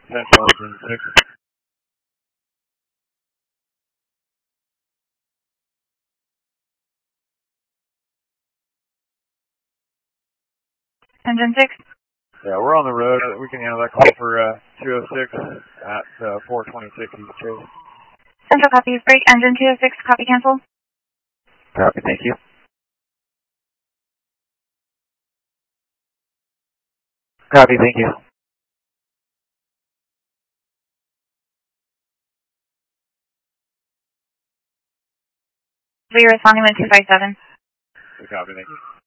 Central engine 6. Engine 6? Yeah, we're on the road. We can handle that call for 206 at 426 East Chase. Central copies. Break engine 206. Copy cancel. Copy, thank you. Copy, thank you. We are responding with 257. Copy, thank you.